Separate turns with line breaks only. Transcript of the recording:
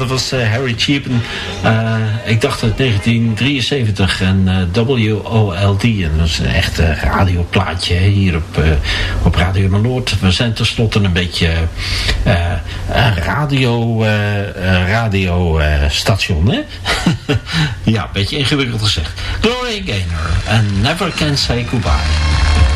dat was Harry Chapin. Ik dacht uit 1973 en WOLD. En dat is een echt radioplaatje hier op Radio Noord. We zijn tenslotte een beetje radiostation, hè? Ja, een beetje ingewikkeld gezegd. Gloria Gaynor en Never Can Say Goodbye.